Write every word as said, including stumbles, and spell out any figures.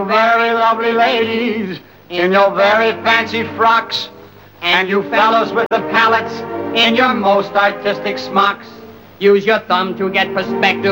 you very lovely ladies in your very fancy frocks, and you fellows with the palettes in your most artistic smocks. Use your thumb to get perspective